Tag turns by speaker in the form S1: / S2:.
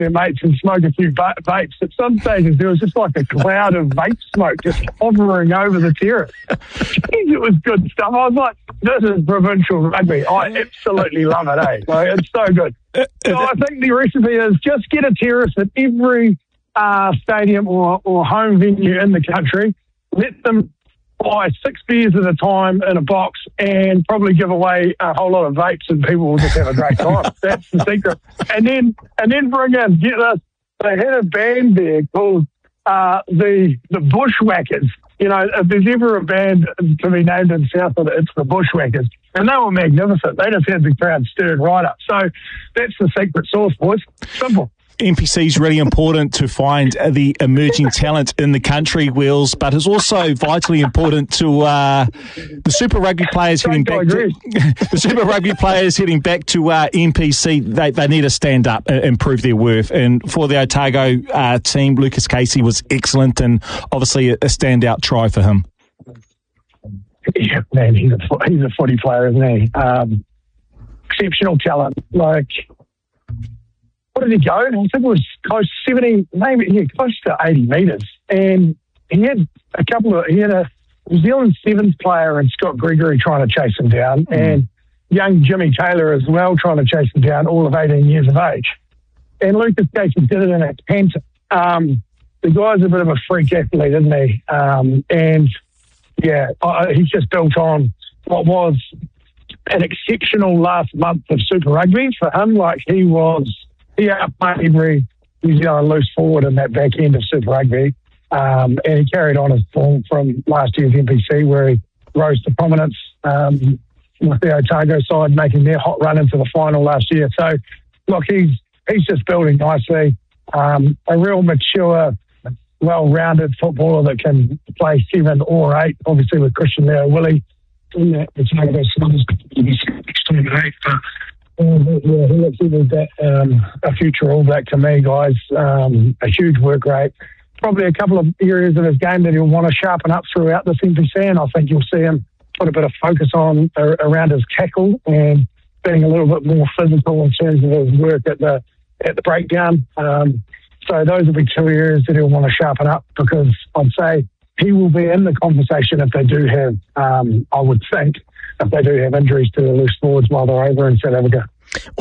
S1: their mates and smoke a few vapes. At some stages, there was just like a cloud of vape smoke just hovering over the terrace. Jeez, it was good stuff. I was like, this is provincial rugby. I absolutely love it, eh? Like, it's so good. So I think the recipe is just get a terrace at every stadium or home venue in the country. Let them buy 6 beers at a time in a box and probably give away a whole lot of vapes, and people will just have a great time. That's the secret. And then bring in, get this, they had a band there called the Bushwhackers. You know, if there's ever a band to be named in Southland, it's the Bushwhackers. And they were magnificent. They just had the crowd stirred right up. So that's the secret sauce, boys. Simple.
S2: NPC is really important to find the emerging talent in the country, Wheels, but it's also vitally important to the Super Rugby players heading back to the Super Rugby players heading back to NPC. They need to stand up and prove their worth. And for the Otago team, Lucas Casey was excellent, and obviously a standout try for him.
S1: Yeah, man, he's a footy player, isn't he? Exceptional talent. Like, what did he go? I think it was close 70, maybe close to 80 metres. And he had a New Zealand Sevens player and Scott Gregory trying to chase him down, and young Jimmy Taylor as well trying to chase him down, all of 18 years of age. And Lucas Casey did it in a pant. The guy's a bit of a freak athlete, isn't he? And yeah, he's just built on what was an exceptional last month of Super Rugby for him. Like, he outplayed every New Zealand loose forward in that back end of Super Rugby. And he carried on his form from last year's NPC, where he rose to prominence with the Otago side, making their hot run into the final last year. So, look, he's just building nicely. A real mature, well-rounded footballer that can play 7 or 8, obviously with Christian Leo-Willie in that Otago side is going to be 16 and 8, but yeah, he looks like a future All Black to me, guys. A huge work rate. Probably a couple of areas of his game that he'll want to sharpen up throughout this NPC, and I think you'll see him put a bit of focus on around his tackle and being a little bit more physical in terms of his work at the breakdown. So those will be 2 areas that he'll want to sharpen up, because I'd say he will be in the conversation if they do have, I would think, if they do have injuries to the loose forwards while they're over in South Africa.